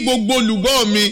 gbogbo olùgbọ́ mi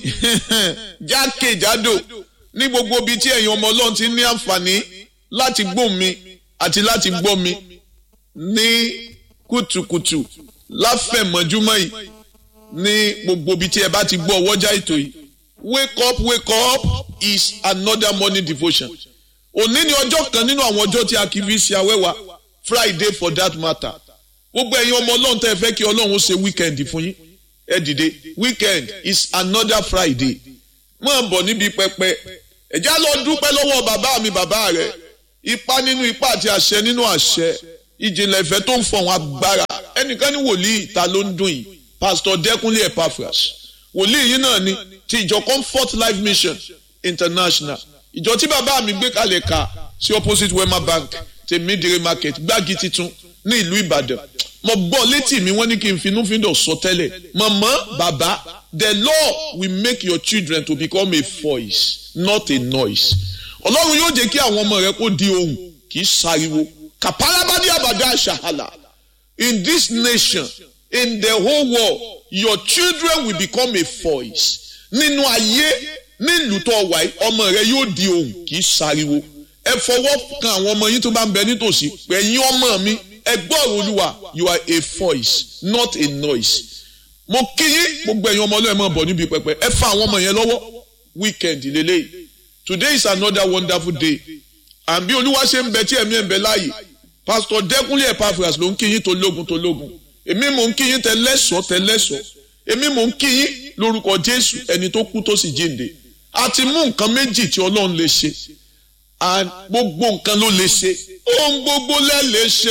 jákèjádò ní gbogbo ibi tí ẹ̀yin ọmọ Ọlọ́run ti ní àǹfààní láti gbọ́ mi àti láti gbọ́ mi ní kùtùkùtù láfẹ̀mọ́júmọ́ yìí ní gbogbo ibi tí ẹ bá ti gbọ́ ọwọ́jà ètò yìí. Wake up is another morning devotion. Òní ni ọjọ́ kan nínú àwọn ọjọ́ tí a kì í fi ṣe awẹ́wà, Friday for that matter. Gbogbo ẹ̀yin ọmọ Ọlọ́run tẹ́ fẹ́ kí Ọlọ́run ó ṣe weekend fún yín. Ẹ dìde, weekend is another Friday. Mọ̀ bọ̀ níbi pẹpẹ. Ẹ̀já lọ dúpẹ́ lọ́wọ́ bàbá mi bàbá rẹ̀. Ipá nínú ipá àti àṣẹ nínú àṣẹ. Ìjìnlẹ̀ ìfẹ́ tó ń fọ̀hún agbára. Ẹnìkan ní wòlíì ta ló ń dùn yìí. Pastor Dẹ́kunlé Epaphras. Wòlíì yìí náà ni ti ìjọ Comfort Life Mission International. Ìjọ tí bàbá mi gbé kalẹ̀ ka sí opposite Wema Bank ti Midire Market Gbági titun ní ìlú Ìbàdàn. Mo gbọ́ létí mi wọ́n ní kí n finúfíndọ̀ sọ tẹ́lẹ̀. Màmá bàbá, the Lord will make your children to become a voice, not a noise. Ọlọ́run yóò jẹ́ kí àwọn ọmọ rẹ kó di ohùn kì í sáriwo. Kàpálábádé àbàdá àṣàhàlà. In this nation, in the whole world, your children will become a voice. Nínú ayé nílùú tó wà yìí ọmọ rẹ yóò di ohùn kì í sáriwo. Ẹ fọwọ́ kan àwọn ọmọ yín tó bá ń bẹ nítòsí. Ẹ̀yin ọmọ mi, ẹ gbọ́ Olúwa, you are a voice, not a noise. Mo kí yín gbogbo ẹ̀yin ọmọ Ọlọ́run máa bọ̀ níbi pẹpẹ. Ẹ fa àwọn ọmọ yẹn lọ́wọ́. Weekend lélẹ́yìí. Today is another wonderful day. And bí Olúwa ṣe ń bẹ tí ẹ̀mí ẹ̀ ń bẹ láàyè. Pastor Dẹ́kunlé Epaphras ló ń kí yín tológun. Èmi mò ń kí yín tẹlẹ́sọ̀. Èmi mò ń kí yín lórúkọ Jésù ẹni tó kú tó sì jíǹde. A ti mú nǹkan méjì tí Ọlọ́run lè ṣe. And gbogbo nǹkan ló lè ṣe. Ohun gbogbo lè ṣe.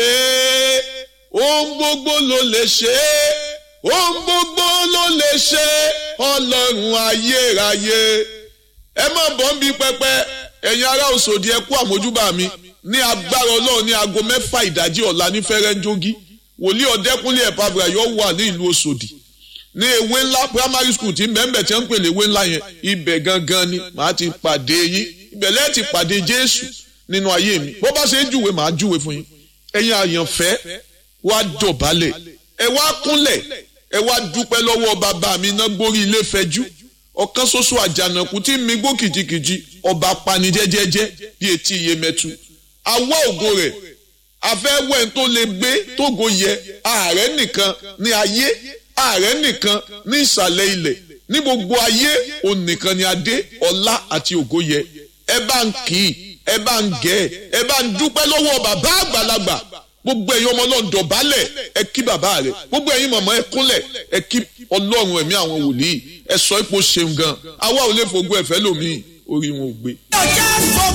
Ohun gbogbo ló lè ṣe. Ohun gbogbo ló lè ṣe. Ọlọ́run ayérayé. Ẹ má bọ̀ ń bí pẹpẹ. Ẹ̀yin ará Òṣòdì ẹ kú àmójúbà mi. Ní agbára Ọlọ́run ní aago 6 ìdájí ọ̀la ní Fẹ́rẹ́ńjógí. Wòlíì Ọ̀dẹ́kúnlé Epaphras yóò wà ní ìlú Òṣòdì. Ní ewé ńlá primary school tí mẹ́mbẹ̀ tí wọ́n ń pèlè ewé ńlá yẹn. Ibẹ̀ gangan ni màá ti pàdé yín. Ibẹ̀ lẹ́ẹ̀ ti pàdé Jésù nínú ayé mi. Bó bá ṣe ń júwe màá júwe fún yín. Ẹ̀yin àyànfẹ́ wá dọ̀bálẹ̀. Ẹ wá kúnlẹ̀. Ẹ wá dúpẹ́ lọ́wọ́ bàbá mi náà gbórí ilé fẹjú. Ọ̀kan ṣoṣo àjànàkú tí mi gbó kìjikìji ọba pani jẹ́jẹ́jẹ́ bí etí iye mẹ́tu. Àwa ògo rẹ̀ afẹ́wẹ́ tó lè gbé tógo yẹ ààrẹ nìkan ní ayé ààrẹ nìkan ní ìsàlẹ̀ ilẹ̀ ní gbogbo ayé òun nìkan ni adé ọlá àti ògo yẹ. Ẹ bá ń kì í ẹ bá ń gẹ̀ ẹ bá ń dúpẹ́ lọ́wọ́ bàbá àgbàlagbà. Gbogbo ẹ̀yin ọmọ Ọlọ́run dọ̀bálẹ̀ ẹ kí bàbá rẹ̀. Gbogbo ẹ̀yin mọ̀mọ́ ẹ kúnlẹ̀ ẹ kí Ọlọ́run ẹ̀mí àwọn wòlíì. Ẹ sọ ipò ṣeun gan. Àwa ò lè fògo ẹ̀fẹ́ lòmíì orí wọn ò gbé.